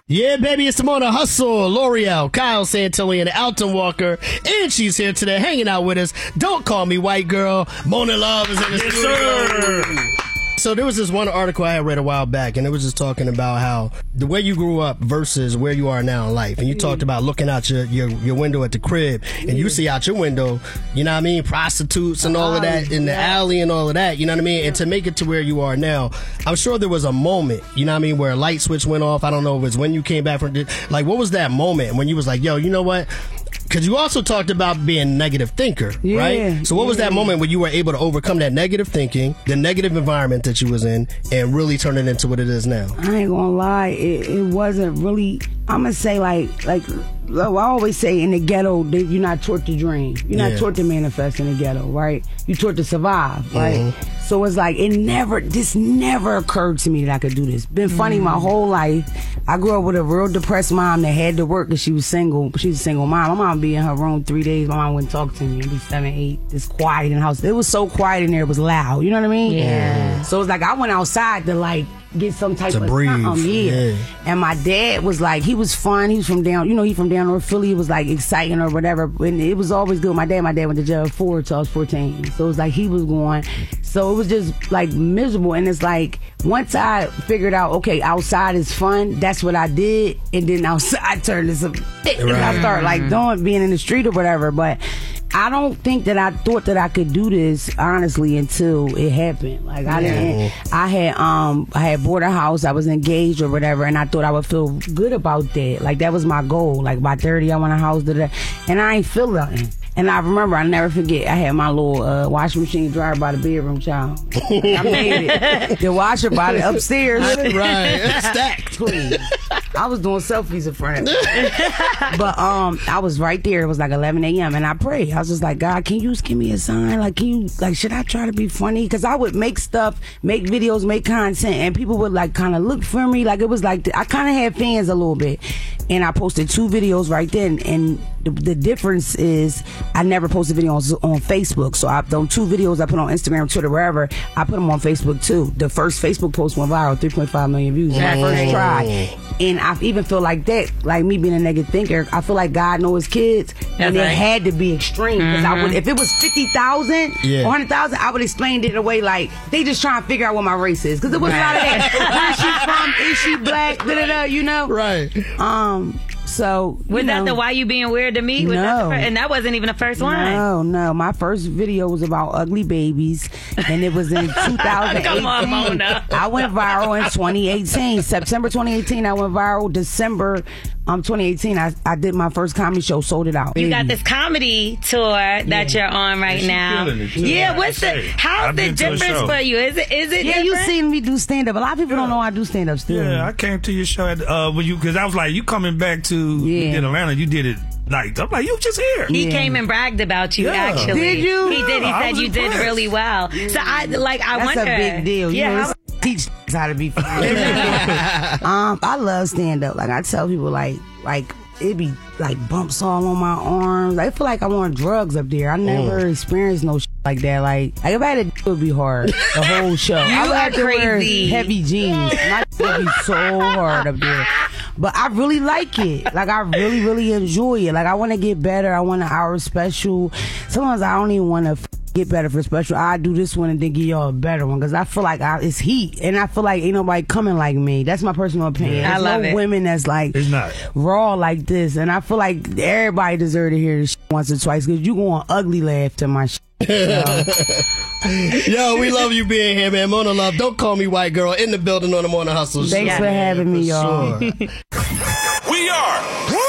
Yeah, baby, it's the Morning Hustle. L'Oreal, Kyle Santilli, and Alton Walker. And she's here today hanging out with us. Don't call me white girl. Mona Love is in the studio. Sir. So there was this one article I had read a while back, and it was just talking about how the way you grew up versus where you are now in life. And you talked about looking out your window at the crib, and you see out your window, you know what I mean, prostitutes and all of that in the alley and all of that, you know what I mean? And to make it to where you are now, I'm sure there was a moment, you know what I mean, where a light switch went off. I don't know if it was when you came back from, like, what was that moment when you was like, yo, you know what? Because you also talked about being a negative thinker, right? So what was that moment when you were able to overcome that negative thinking, the negative environment that you was in, and really turn it into what it is now? I ain't gonna lie, it wasn't really, I'm gonna say like I always say in the ghetto, you're not taught to dream. You're not taught to manifest in the ghetto, right? You're taught to survive, right? So it's like, this never occurred to me that I could do this. Been funny my whole life. I grew up with a real depressed mom that had to work because she was single. She was a single mom. My mom would be in her room 3 days. My mom wouldn't talk to me. It'd be 7, 8. It's quiet in the house. It was so quiet in there. It was loud. You know what I mean? Yeah. So it's like I went outside to like get some type of breathe. Yeah. And my dad was like, he was fun. He was from down, he from down north Philly. It was like exciting or whatever. And it was always good. My dad went to jail 4 till I was 14. So it was like he was going. So it was just like miserable. And it's like, once I figured out, okay, outside is fun, that's what I did. And then outside turned into some fitness. Right. I started like being in the street or whatever. But I don't think that I thought that I could do this, honestly, until it happened. Like I had bought a house, I was engaged or whatever, and I thought I would feel good about that. Like that was my goal. Like by 30, I want a house, and I ain't feel nothing. And I remember, I never forget, I had my little washing machine dryer by the bedroom, child. I made it. The washer by the upstairs. Right. Stacked. Please. I was doing selfies in front of it. But I was right there. It was like 11 a.m. and I prayed. I was just like, God, can you just give me a sign? Like, should I try to be funny? Because I would make stuff, make videos, make content, and people would like kind of look for me. Like it was like, I kind of had fans a little bit. And I posted 2 videos right then. And the difference is I never posted videos on Facebook. So those 2 videos I put on Instagram, Twitter, wherever, I put them on Facebook too. The first Facebook post went viral, 3.5 million views. My first try. And I even feel like that, like me being a negative thinker, I feel like God knows his kids, and it had to be extreme. Because I would, if it was 50,000 or 100,000, I would explain it away like they just trying to figure out what my race is. Because there was a lot of that. Where is she from? Is she black? Da-da-da, you know? Right. So was that the Why You Being Weird to Me? Was no. And that wasn't even the first line. No. My first video was about ugly babies, and it was in 2018. Come on, Mona. I went viral in 2018. September 2018, I went viral. December 2018, I did my first comedy show, sold it out. You got this comedy tour that you're on right now. Yeah, how's the difference for you? Is it different? You seen me do stand-up. A lot of people don't know I do stand-up still. Yeah, I came to your show at, because I was like, you coming back to you did Atlanta, you did it. Like, I'm like, you just here. He came and bragged about you, actually. Did you? He did. He said you did really well. So I wonder. That's a big deal. Yeah. Teach how to be funny. I love stand-up. Like, I tell people, like it be like bumps all on my arms. I feel like I'm on drugs up there. I never experienced no shit like that. Like if I had to do it, would be hard. The whole show. I would have to wear heavy jeans. My would be so hard up there. But I really like it. Like I really, really enjoy it. Like I want to get better. I want an hour special. Sometimes I don't even want to get better for special. I do this one and then give y'all a better one because I feel like it's heat, and I feel like ain't nobody coming like me. That's my personal opinion. I love it. Women that's like raw like this, and I feel like everybody deserve to hear this shit once or twice because you going ugly laugh to my shit. Yo, we love you being here, man. Mona Love, don't call me white girl, in the building on the Morning Hustle. Thanks for having me, y'all. We are